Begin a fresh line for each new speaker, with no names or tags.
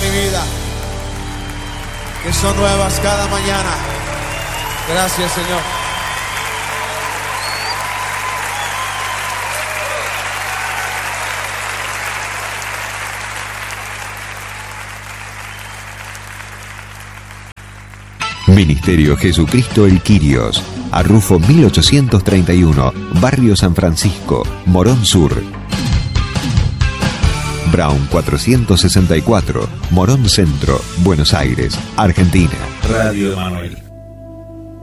mi vida, que son nuevas cada mañana. Gracias, Señor.
Ministerio Jesucristo el Quirios, Arrufo 1831, Barrio San Francisco, Morón Sur. Brown 464, Morón Centro, Buenos Aires, Argentina.
Radio Emanuel.